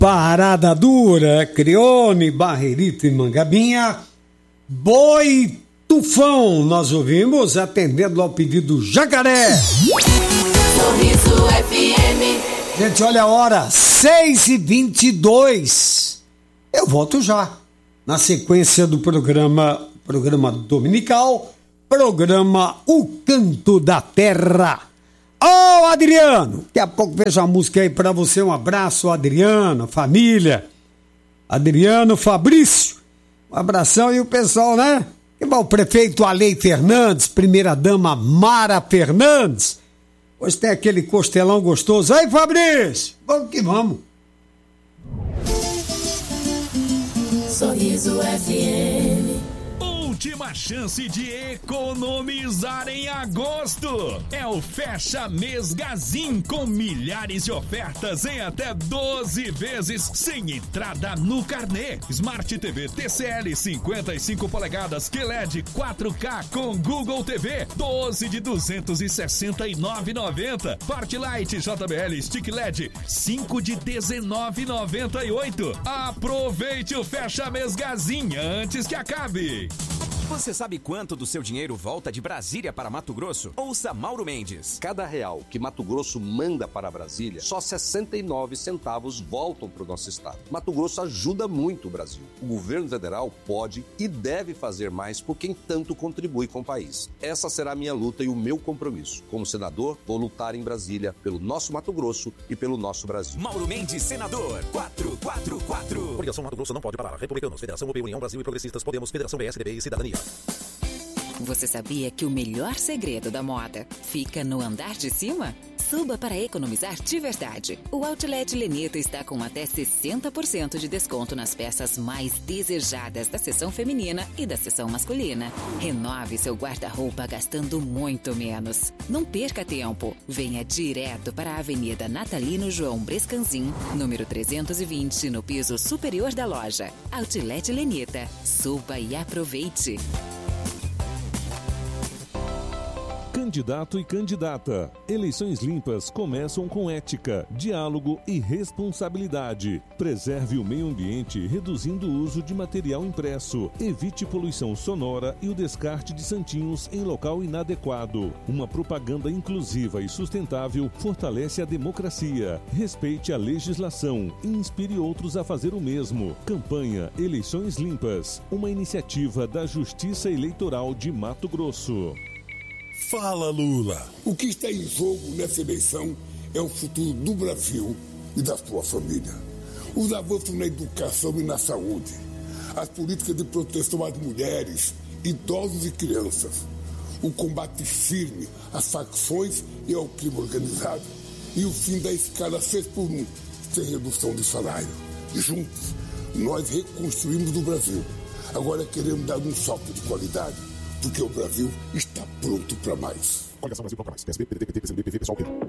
Parada Dura, Crione, Barreirito e Mangabinha, Boi Tufão, nós ouvimos atendendo ao pedido Jacaré. Sorriso FM. Gente, olha a hora, 6h22. Eu volto já, na sequência do programa dominical, programa O Canto da Terra. Ô, Adriano, daqui a pouco vejo a música aí pra você. Um abraço, Adriano, família. Adriano, Fabrício, um abração. E o pessoal, né? O prefeito Alei Fernandes, primeira-dama Mara Fernandes. Hoje tem aquele costelão gostoso. Aí, Fabrício, vamos que vamos. Sorriso FM. Última chance de economizar em agosto. É o Fecha Mês Gazin, com milhares de ofertas em até 12 vezes sem entrada no carnê. Smart TV TCL 55 polegadas QLED 4K com Google TV 12 de 269,90. Part Lite JBL Stick LED 5 de 19,98. Aproveite o Fecha Mês Gazin antes que acabe. Você sabe quanto do seu dinheiro volta de Brasília para Mato Grosso? Ouça Mauro Mendes. Cada real que Mato Grosso manda para Brasília, só 69 centavos voltam para o nosso estado. Mato Grosso ajuda muito o Brasil. O governo federal pode e deve fazer mais por quem tanto contribui com o país. Essa será a minha luta e o meu compromisso. Como senador, vou lutar em Brasília pelo nosso Mato Grosso e pelo nosso Brasil. Mauro Mendes, senador, 444. Coligação Mato Grosso não pode parar. Republicanos, Federação UP, União Brasil e Progressistas, Podemos, Federação PSDB e Cidadania. Você sabia que o melhor segredo da moda fica no andar de cima? Suba para economizar de verdade. O Outlet Lenita está com até 60% de desconto nas peças mais desejadas da seção feminina e da seção masculina. Renove seu guarda-roupa gastando muito menos. Não perca tempo. Venha direto para a Avenida Natalino João Brescanzin, número 320, no piso superior da loja. Outlet Lenita. Suba e aproveite. Candidato e candidata. Eleições limpas começam com ética, diálogo e responsabilidade. Preserve o meio ambiente reduzindo o uso de material impresso. Evite poluição sonora e o descarte de santinhos em local inadequado. Uma propaganda inclusiva e sustentável fortalece a democracia. Respeite a legislação e inspire outros a fazer o mesmo. Campanha Eleições Limpas, uma iniciativa da Justiça Eleitoral de Mato Grosso. Fala, Lula! O que está em jogo nessa eleição é o futuro do Brasil e da sua família. Os avanços na educação e na saúde, as políticas de proteção às mulheres, idosos e crianças, o combate firme às facções e ao crime organizado e o fim da escala 6 por 1, sem redução de salário. Juntos, nós reconstruímos o Brasil. Agora queremos dar um salto de qualidade, porque o Brasil está pronto para mais. Coligação Brasil para mais. PSB, PDT, PT, PCB, PV, PSOL, PT.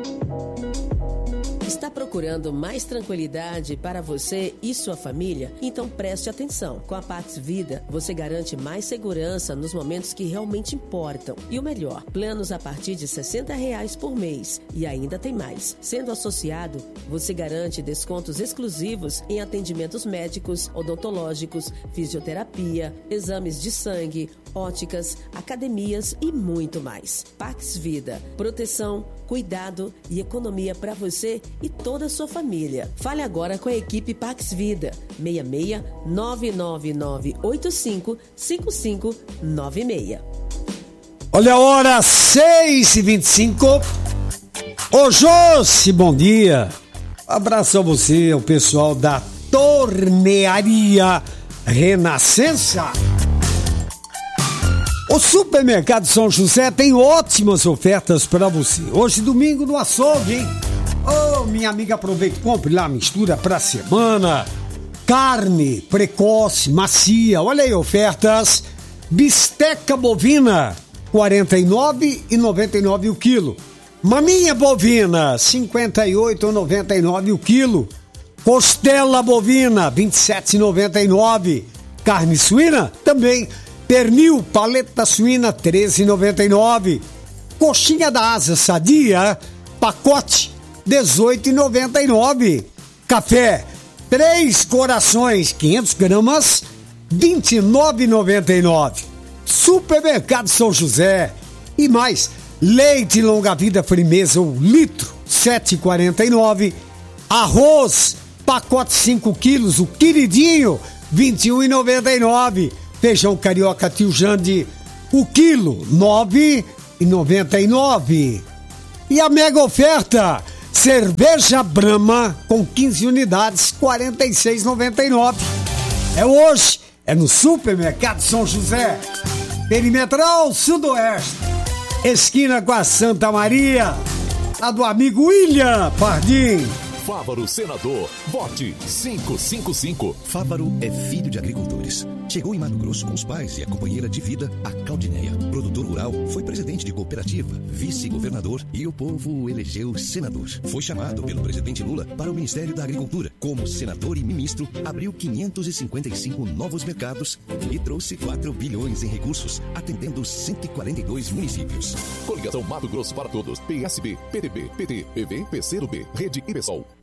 Está procurando mais tranquilidade para você e sua família? Então preste atenção. Com a Pax Vida, você garante mais segurança nos momentos que realmente importam. E o melhor, planos a partir de R$60 por mês. E ainda tem mais. Sendo associado, você garante descontos exclusivos em atendimentos médicos, odontológicos, fisioterapia, exames de sangue, óticas, academias e muito mais. Pax Vida. Proteção, cuidado e economia para você e toda a sua família. Fale agora com a equipe Pax Vida. 66 99985 5596. Olha a hora, 6h25. Ô Josi, bom dia. Abraço a você, ao pessoal da Tornearia Renascença. O Supermercado São José tem ótimas ofertas para você. Hoje, domingo, no açougue, hein? Ô, minha amiga, aproveita e compre lá a mistura pra semana. Carne precoce, macia. Olha aí, ofertas. Bisteca bovina, R$ 49,99 o quilo. Maminha bovina, R$ 58,99 o quilo. Costela bovina, R$ 27,99. Carne suína, também. Pernil, paleta suína, R$ 13,99. Coxinha da asa sadia, pacote, R$ 18,99. Café, 3 corações, 500 gramas, R$ 29,99. Supermercado São José. E mais, leite longa-vida Frimeza, 1 litro, R$ 7,49. Arroz, pacote 5 quilos, o queridinho, R$ 21,99. Feijão carioca Tio Jande, o quilo, R$ 9,99. E a mega oferta, cerveja Brahma com 15 unidades, R$ 46,99. É hoje, é no Supermercado São José. Perimetral Sudoeste, esquina com a Santa Maria, lá do amigo William Pardim. Fávaro Senador, vote 555. Fávaro é filho de agricultores. Chegou em Mato Grosso com os pais e a companheira de vida, a Caldineia. Produtor rural, foi presidente de cooperativa, vice-governador e o povo o elegeu senador. Foi chamado pelo presidente Lula para o Ministério da Agricultura. Como senador e ministro, abriu 555 novos mercados e trouxe 4 bilhões em recursos, atendendo 142 municípios. Coligação Mato Grosso para Todos, PSB, PTB, PT, PV, PCdoB, Rede e PSOL.